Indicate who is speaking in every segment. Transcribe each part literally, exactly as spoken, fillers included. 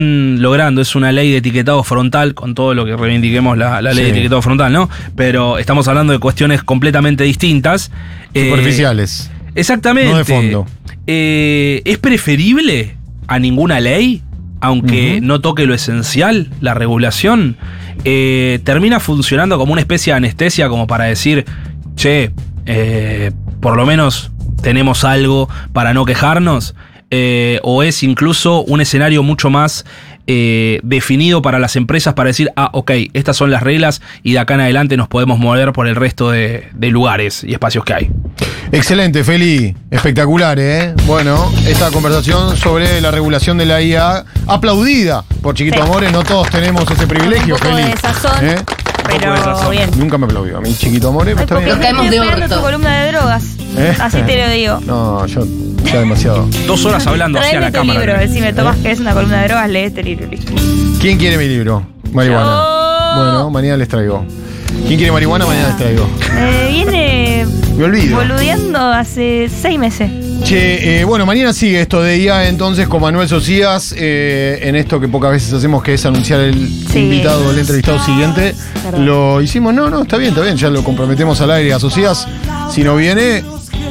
Speaker 1: logrando es una ley de etiquetado frontal, con todo lo que reivindiquemos la, la ley
Speaker 2: Sí.
Speaker 1: de etiquetado frontal, ¿no? Pero estamos hablando de cuestiones completamente distintas.
Speaker 2: Superficiales.
Speaker 1: Eh, exactamente.
Speaker 2: No de fondo.
Speaker 1: Eh, ¿Es preferible a ninguna ley, aunque
Speaker 2: Ujú.
Speaker 1: no toque lo esencial, la regulación? Eh, ¿Termina funcionando como una especie de anestesia como para decir, che, eh, por lo menos tenemos algo para no quejarnos? Eh, ¿O es incluso un escenario mucho más eh, definido para las empresas para decir, ah, ok, estas son las reglas y de acá en adelante nos podemos mover por el resto de, de lugares y espacios que hay?
Speaker 2: Excelente, Feli. Espectacular, ¿eh? Bueno, esta conversación sobre la regulación de la I A, aplaudida por Chiquito
Speaker 3: Sí.
Speaker 2: Amores. No todos tenemos ese privilegio,
Speaker 3: Un poco
Speaker 2: Feli.
Speaker 3: de sazón,
Speaker 2: ¿Eh?
Speaker 3: pero
Speaker 1: poco de sazón.
Speaker 3: bien.
Speaker 2: Nunca me aplaudió. A mí, Chiquito Amores,
Speaker 3: Ay,
Speaker 2: está
Speaker 3: porque
Speaker 2: bien.
Speaker 4: Nos caemos
Speaker 3: estoy
Speaker 4: de
Speaker 3: esperando
Speaker 4: orto.
Speaker 3: tu columna de drogas.
Speaker 2: ¿Eh?
Speaker 3: Así te lo digo.
Speaker 2: No, yo ya demasiado.
Speaker 1: Dos horas hablando hacia
Speaker 3: Traeme
Speaker 1: la
Speaker 3: tu
Speaker 1: cámara.
Speaker 3: libro, a ver si me tomas que es una columna de drogas, lee este libro. listo.
Speaker 2: ¿Quién quiere mi libro? Marihuana.
Speaker 3: Yo.
Speaker 2: Bueno, mañana les traigo. ¿Quién quiere marihuana? Mañana les traigo.
Speaker 3: Eh, viene
Speaker 2: Me olvido.
Speaker 3: boludeando hace seis meses.
Speaker 2: Che, eh, bueno, mañana sigue esto de I A entonces con Manuel Socias, eh, en esto que pocas veces hacemos, que es anunciar el
Speaker 3: Sí.
Speaker 2: invitado, el entrevistado siguiente.
Speaker 3: Perdón.
Speaker 2: Lo hicimos, no, no, está bien, está bien, ya lo comprometemos al aire a Socias. Si no viene,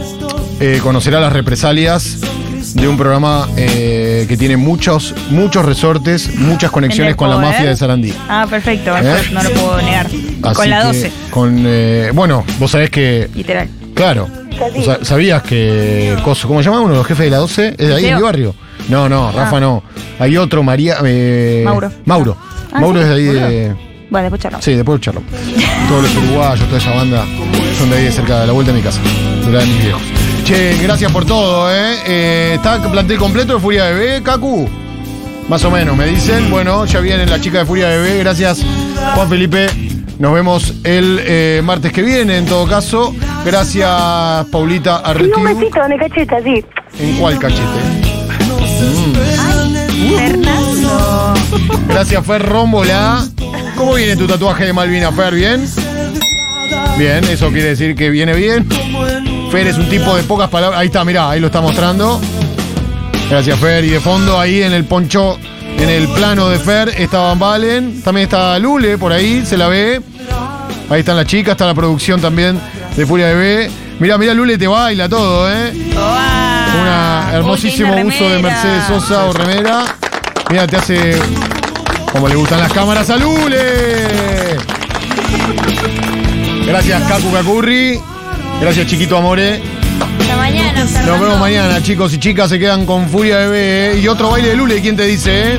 Speaker 2: eh, conocerá las represalias de un programa eh, que tiene muchos, muchos resortes, muchas conexiones
Speaker 3: ¿El
Speaker 2: con la
Speaker 3: poder?
Speaker 2: mafia de Sarandí.
Speaker 3: Ah, perfecto,
Speaker 2: ¿Eh?
Speaker 3: eso no lo puedo negar.
Speaker 2: Así
Speaker 3: Con la
Speaker 2: que,
Speaker 3: doce,
Speaker 2: Con, eh, bueno, vos sabés que,
Speaker 3: literal.
Speaker 2: claro, o sea, ¿sabías que, coso, ¿cómo se llama uno de los jefes de la doce? ¿Es de ahí, en
Speaker 3: Leo.
Speaker 2: mi barrio? No, no, Rafa
Speaker 3: Ah.
Speaker 2: no. Hay otro, María... eh,
Speaker 3: Mauro.
Speaker 2: Mauro.
Speaker 3: Ah,
Speaker 2: Mauro
Speaker 3: ¿sí?
Speaker 2: es de ahí de...
Speaker 3: Bueno, después charlamos.
Speaker 2: Sí, después charlo. Todos los uruguayos, toda esa banda son de ahí, de cerca de la vuelta de mi casa, de la de mis viejos. Che, gracias por todo, ¿eh? eh ¿Está plantel completo de Furia Bebé, Cacu? Más o menos, me dicen. Bueno, ya viene la chica de Furia Bebé. Gracias, Juan Felipe. Nos vemos el eh, martes que viene, en todo caso. Gracias, Paulita Arretiu.
Speaker 5: Un besito en el cachete, así.
Speaker 2: ¿En cuál cachete?
Speaker 3: Fernando.
Speaker 2: Gracias, Fer Rómbola. ¿Cómo viene tu tatuaje de Malvina, Fer? ¿Bien? Bien, eso quiere decir que viene bien. Fer es un tipo de pocas palabras. Ahí está, mirá, ahí lo está mostrando. Gracias, Fer. Y de fondo, ahí en el poncho, en el plano de Fer, está Van Valen. También está Lule, por ahí, se la ve. Ahí están las chicas, está la producción también de Furia Bebé. Mirá, mirá, Lule te baila todo, ¿eh?
Speaker 3: Oh,
Speaker 2: Un hermosísimo
Speaker 3: Uy, linda
Speaker 2: uso de
Speaker 3: remera.
Speaker 2: Mercedes Sosa o remera. Mira, te hace como le gustan las cámaras a Lule. Gracias, Cacu Cacurri. Gracias, Chiquito Amore.
Speaker 3: Hasta mañana, Fernando.
Speaker 2: Nos vemos mañana, chicos y chicas. Se quedan con Furia Bebé. ¿Eh? Y otro baile de Lule, ¿quién te dice? Eh?